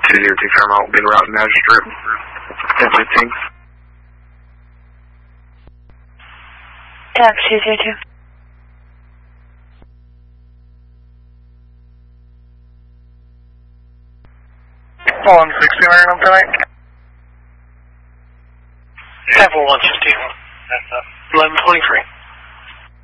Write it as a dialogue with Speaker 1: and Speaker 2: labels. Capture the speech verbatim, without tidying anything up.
Speaker 1: two zero two Fairmont will be the route magistrate. ten fifteen.
Speaker 2: Tap two zero two.
Speaker 3: one sixty nine on tonight.
Speaker 4: Temple one fifty-one. That's up. eleven twenty-three.